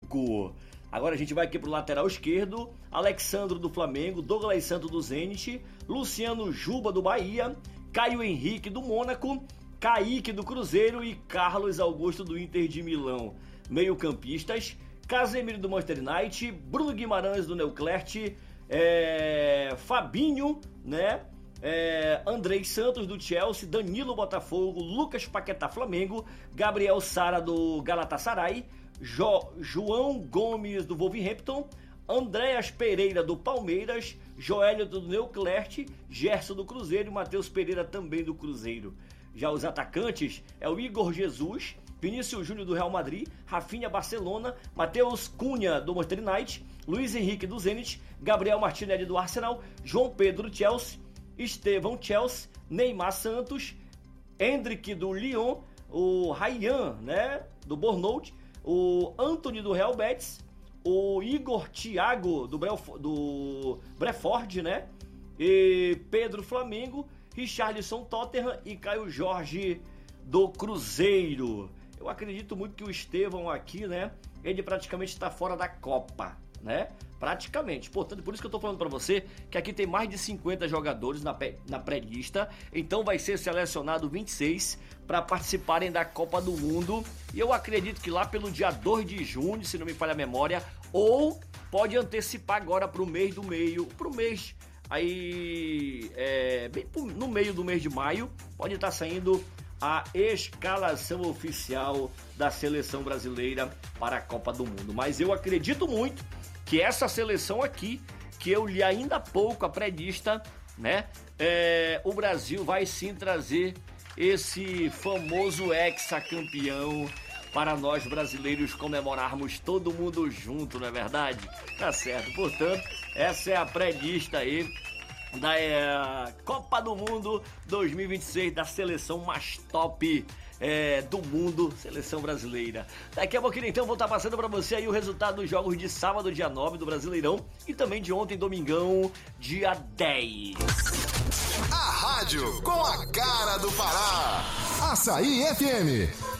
Flamengo. Agora a gente vai aqui pro lateral esquerdo, Alexandro do Flamengo, Douglas Santos do Zenit, Luciano Juba do Bahia, Caio Henrique do Mônaco, Kaique do Cruzeiro e Carlos Augusto do Inter de Milão. Meio-campistas, Casemiro do Manchester United, Bruno Guimarães do Neuclert, Fabinho, né? Andrei Santos do Chelsea, Danilo Botafogo, Lucas Paquetá Flamengo, Gabriel Sara do Galatasaray, João Gomes do Wolverhampton, Andréas Pereira do Palmeiras, Joélio do Neuclert, Gerson do Cruzeiro e Matheus Pereira também do Cruzeiro. Já os atacantes é o Igor Jesus, Vinícius Júnior do Real Madrid, Rafinha Barcelona, Matheus Cunha do Manchester United, Luiz Henrique do Zenit, Gabriel Martinelli do Arsenal, João Pedro do Chelsea, Estevão Chelsea, Neymar Santos, Hendrick do Lyon, o Ryan, né, do Bournemouth, o Antony do Real Betis, o Igor Thiago do Brentford, né, e Pedro Flamengo, Richarlison Tottenham e Caio Jorge do Cruzeiro. Eu acredito muito que o Estevão aqui, né, ele praticamente está fora da Copa, né? Praticamente. Portanto, por isso que eu tô falando para você que aqui tem mais de 50 jogadores na pré-lista. Então vai ser selecionado 26 para participarem da Copa do Mundo. E eu acredito que lá pelo dia 2 de junho, se não me falha a memória, ou pode antecipar agora pro mês do meio, pro mês aí, bem no meio do mês de maio, pode estar saindo a escalação oficial da seleção brasileira para a Copa do Mundo. Mas eu acredito muito que essa seleção aqui, que eu li ainda há pouco a pré-lista, né? O Brasil vai sim trazer esse famoso hexacampeão para nós brasileiros comemorarmos todo mundo junto, não é verdade? Tá certo, portanto, essa é a pré-lista aí da Copa do Mundo 2026 da seleção mais top do mundo, seleção brasileira. Daqui a pouquinho então vou estar passando para você aí o resultado dos jogos de sábado, dia 9 do Brasileirão e também de ontem, domingão, dia 10. A rádio com a cara do Pará. Açaí FM.